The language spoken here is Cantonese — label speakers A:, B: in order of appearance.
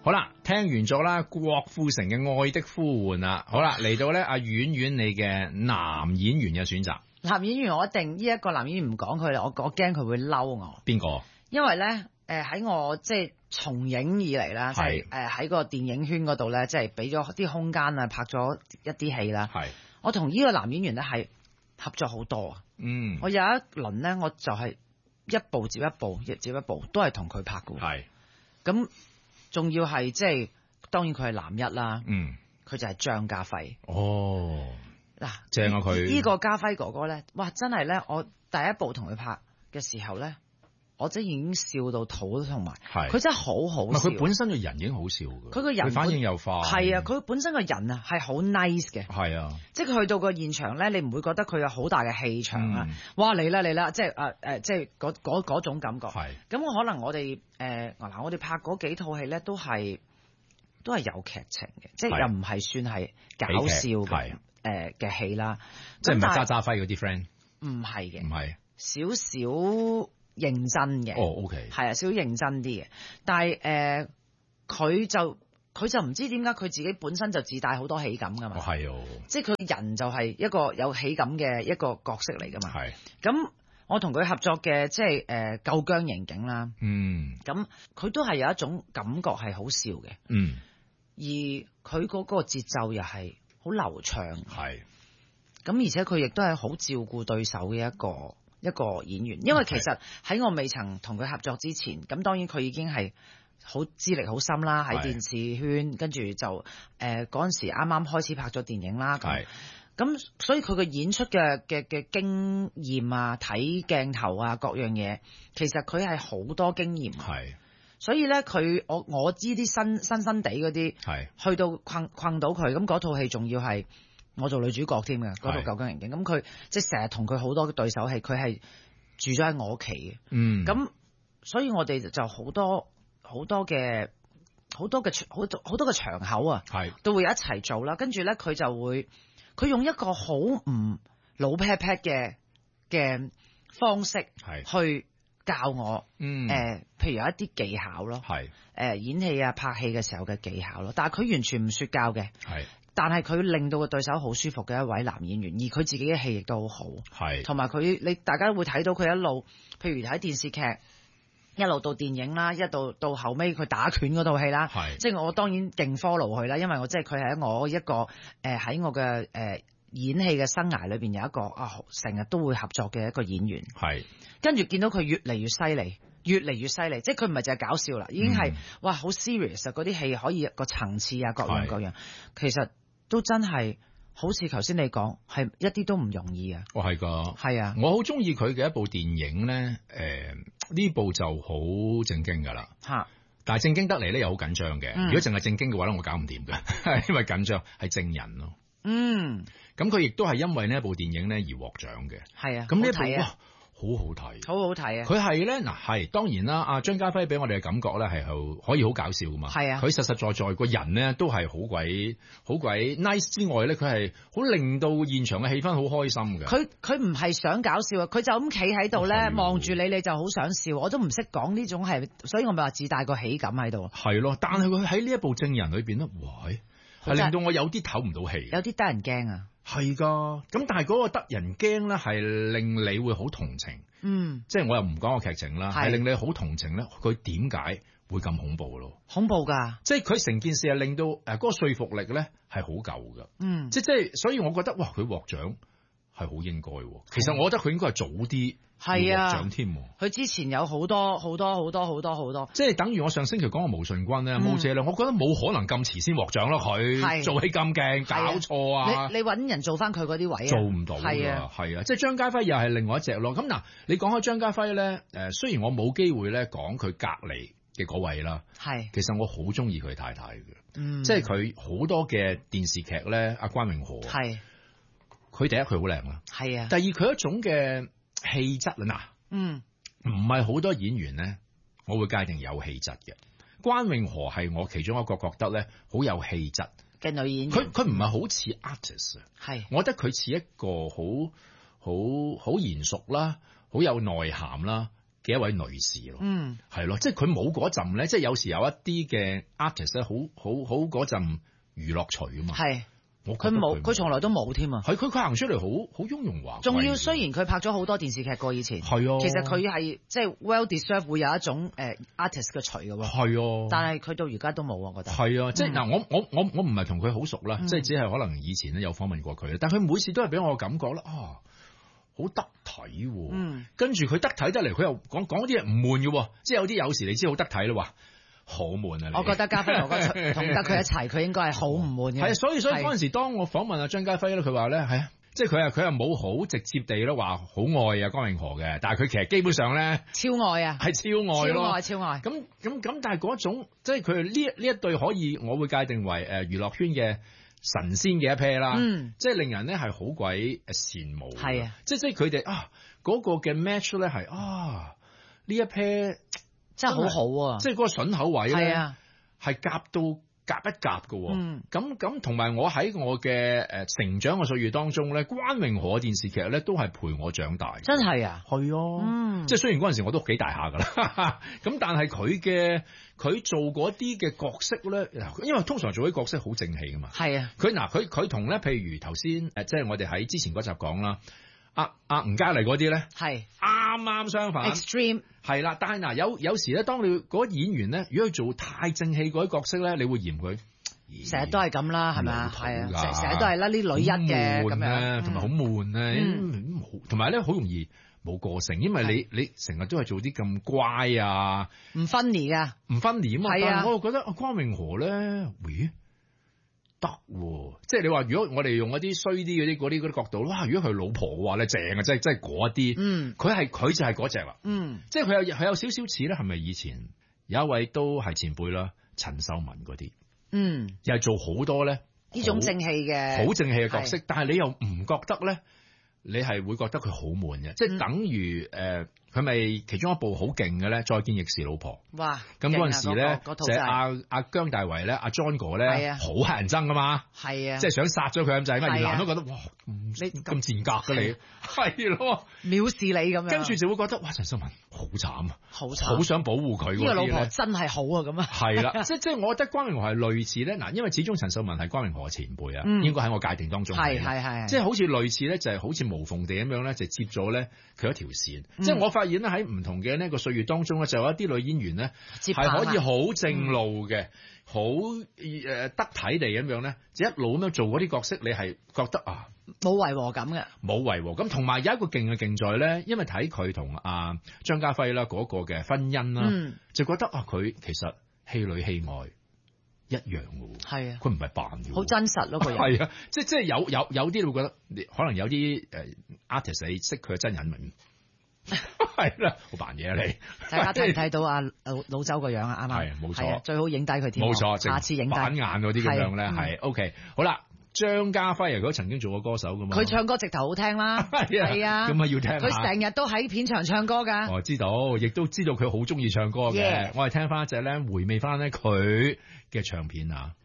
A: 好啦，聽完咗啦，郭富城嘅《愛的呼喚》啦，好啦，嚟到咧阿婉婉你嘅男演員嘅選擇。
B: 男演員我一定呢一個男演員唔講佢啦，我驚佢會嬲我。
A: 邊個？
B: 因為咧喺我即係從影以嚟啦，即係喺個電影圈嗰度咧，即係俾咗啲空間啊，拍咗一啲戲啦。
A: 係
B: 我同呢個男演員咧係合作好多啊。
A: 嗯，
B: 我有一輪咧，我就係一部接一部，接一部都係同佢拍嘅。
A: 係
B: 咁。仲要係即係，當然佢係男一啦。
A: 嗯，
B: 佢就係張家輝。
A: 哦，
B: 嗱，
A: 正啊佢
B: 呢個家輝哥哥咧，哇！真係咧，我第一部同佢拍嘅時候咧，我真係已經笑到肚都痛埋。係，佢真係好好笑。
A: 佢本身嘅人已經好笑嘅。佢個
B: 人
A: 反應又快。
B: 係啊，佢本身個人啊係好 nice 嘅。係啊，即係佢去到個現場咧，你唔會覺得佢有好大嘅氣場啊！哇，嚟啦，即係即係嗰種感覺。係。咁可能我哋我哋拍嗰幾套戲咧，都係有劇情嘅，即係又唔係算係搞笑嘅戲啦。
A: 即係唔係家輝嗰啲 friend？唔
B: 係嘅，
A: 唔係
B: 少少認真嘅。
A: 哦 ，OK，
B: 係啊，少少認真啲嘅。但係佢就唔知點解佢自己本身就自帶好多喜感噶嘛。係哦，即係佢人就係一個有喜感嘅一個角色嚟噶嘛。係咁。我同佢合作嘅即係夠姜刑警啦，咁佢都係有一種感覺係好笑嘅，而佢嗰個節奏又係好流暢，咁而且佢亦都係好照顧對手嘅一個演員，因為其實喺我未曾同佢合作之前，咁當然佢已經係好資歷好深啦，喺電視圈，跟住就嗰陣時啱啱開始拍咗電影啦，咁所以佢嘅演出嘅經驗啊，睇鏡頭啊，各樣嘢，其實佢係好多經驗。係，所以咧我知啲新地嗰啲，去到困到佢，咁嗰套戲仲要係我做女主角添嘅，嗰套《舊姜刑警》，咁佢即係成日同佢好多對手戲，佢係住咗喺我屋企嘅。咁所以我哋就好多嘅場口啊，都會一齊做啦。跟住咧，佢用一個好唔老劈劈嘅方式去教我，譬如有一啲技巧咯，演戲啊、拍戲嘅時候嘅技巧咯，但係佢完全唔說教嘅，但係佢令到個對手好舒服嘅一位男演員，而佢自己嘅戲亦都好好，同埋你大家會睇到佢一路，譬如睇電視劇。一路到電影啦，一路到後尾佢打拳嗰套戲啦，即係我當然勁 follow 佢啦，因為我即係佢係我一個喺我嘅演戲嘅生涯裏邊有一個成日都會合作嘅一個演員，跟住見到佢越嚟越犀利，越嚟越犀利，即係佢唔係淨係搞笑啦，已經係哇好 serious 啊！嗰啲戲可以個層次啊，各樣，其實都真係。好似頭先你講，係一啲都唔容易啊！
A: 哦，係噶，
B: 係啊，
A: 我好中意佢嘅一部電影咧，呢部就好正經噶啦，但係正經得嚟咧又好緊張嘅。如果淨係正經嘅話咧，我搞唔掂嘅，因為緊張係證人咯。咁佢亦都係因為呢一部電影咧而獲獎嘅。係啊，咁呢一部哇。好好睇，好好睇啊！佢係咧嗱，係當然啦。阿張家輝俾我哋嘅感覺咧係可以好搞笑噶嘛。係啊，佢實實在在個人咧都係好鬼 nice 之外咧，佢係好令到現場嘅氣氛好開心嘅。佢唔係想搞笑啊，佢就咁企喺度咧望住你就好想笑。我都唔識講呢種係，所以我咪話自帶個喜感喺度。係咯，但係佢喺呢一部證人裏邊咧，哇，係令到我有啲唞唔到氣，有啲得人驚啊！係噶，咁但係嗰個得人驚咧，係令你會好同情。即係我又唔講個劇情啦，係令你好同情咧。佢點解會咁恐怖咯？恐怖噶，即係佢成件事係令到嗰個說服力咧係好夠噶。即係，所以我覺得哇，佢獲獎係好應該。其實我覺得佢應該係早啲。係啊，獎添。佢之前有好多，即係等於我上星期講嘅毛舜筠咧，冇謝啦。我覺得冇可能咁遲先獲獎咯。佢做戲咁勁，搞錯啊！你揾人做翻佢嗰啲位啊，做唔到㗎。係啊，即係張家輝又係另外一隻咯。咁嗱，你講開張家輝咧，雖然我冇機會咧講佢隔離嘅嗰位啦，其實我好中意佢太太嘅，即係佢好多嘅電視劇咧，阿關詠荷，佢第一佢好靚啦，第二佢一種嘅氣質啊，唔係好多演員咧，我會界定有氣質嘅。關詠荷係我其中一個覺得咧好有氣質嘅女演員。佢唔係好似 artist 啊，我覺得佢似一個好嚴肅啦，好有內涵啦嘅一位女士咯。係咯，即係佢冇嗰陣咧，即係有時有一啲嘅 artist 咧，好嗰陣娛樂除啊嘛。係。佢冇，佢從來都冇添啊！佢行出嚟好雍容華貴。仲要雖然佢拍咗好多電視劇過以前，係啊，其實佢係即係 well deserve 會有一種artist 嘅除嘅喎。係啊，但係佢到而家都冇啊，我覺得。係啊，即係嗱，我唔係同佢好熟啦，即係只係可能以前咧有訪問過佢，但係佢每次都係俾我嘅感覺咧好得體喎。跟住佢得體得嚟，佢又講啲嘢唔悶嘅喎，即係有時你知好得體啦話。好悶啊！我覺得家輝哥哥同得佢一齊，佢應該係好唔悶嘅。係啊，所以嗰陣時，當我訪問阿張家輝咧，佢話咧係啊，即係佢又冇好直接地咧話好愛啊江永河嘅，但係佢其實基本上咧超愛啊，係超愛咯，超愛。咁，但係嗰種即係佢呢一對可以，我會界定為娛樂圈嘅神仙嘅一 pair 啦。即係令人咧係好鬼羨慕。係啊，即係佢哋嗰個嘅 match 咧係呢一 pair。真係好好啊！即係嗰個筍口位咧，係夾到夾一夾嘅。咁同埋我喺我嘅成長嘅歲月當中咧，關詠荷嘅電視劇咧都係陪我長大。真係啊，係啊，即係雖然嗰陣時我都幾大下㗎啦，咁但係佢做嗰啲嘅角色咧，因為通常做啲角色好正氣㗎嘛。係啊，佢同咧，譬如頭先即係我哋喺之前嗰集講啦。吳嘉麗嗰啲咧，係啱相反 ，extreme 係啦。但係有時咧，當你嗰演員咧，如果佢做太正氣嗰啲角色咧，你會嫌佢成日都係咁啦，係咪啊？係啊，成日都係啦，呢女一嘅咁樣，同埋好悶啊，同埋咧好容易冇個性，因為你成日都係做啲咁乖啊，唔分離噶，唔分離啊嘛。但係我又覺得關詠荷咧，得喎，即係你話如果我哋用一啲衰啲嗰啲角度，哇！如果佢老婆嘅話咧，正啊，即係嗰一啲，佢就係嗰隻啦，即係佢有少少似咧，係咪以前有一位都係前輩啦，陳秀雯嗰啲，又係做好多咧呢種正氣嘅好正氣嘅角色，但係你又唔覺得咧，你係會覺得佢好悶嘅，即係等於佢咪其中一部好勁嘅咧，再見亦是老婆。哇！咁嗰陣時咧，就係阿姜大為咧，阿 John 哥咧，好乞人憎噶嘛。係啊，即係想殺咗佢咁滯，而男都覺得哇，你咁賤格嘅你，係咯，藐視你咁樣。跟住就會覺得哇，陳秀雯好慘啊，好想保護佢。呢個老婆真係好啊，咁啊。係啦，即係我覺得關詠荷係類似咧，嗱，因為始終陳秀雯係關詠荷嘅前輩啊，應該喺我界定當中係，即係好似類似咧，就係好似無縫地咁樣咧，就接咗咧佢一條線。即係我發現咧喺唔同嘅呢個歲月當中咧，就有一啲女演員咧係可以好正路嘅，好得體地咁樣咧，就一路咁樣做嗰啲角色，你係覺得冇違和感嘅，冇違和感。同埋有一個勁嘅勁在咧，因為睇佢同阿張家輝啦嗰個嘅婚姻啦，就覺得佢其實戲裏戲外一樣嘅喎，係啊，佢唔係扮嘅，好真實咯，個人係啊，即係有啲你會覺得，可能有啲artist 你識佢嘅真人名。係啦，好扮嘢啊你！大家睇唔睇到老周個樣啊？啱啱係冇錯，最好影低佢添。冇錯，下次影低反眼嗰啲咁樣咧，係 OK。好啦，張家輝如果曾經做過歌手噶嘛，佢唱歌直頭好聽啦，係啊，咁啊要聽。佢成日都喺片場唱歌噶。我知道，亦都知道佢好中意唱歌嘅。我係聽翻一隻咧，回味翻咧佢嘅唱片啊。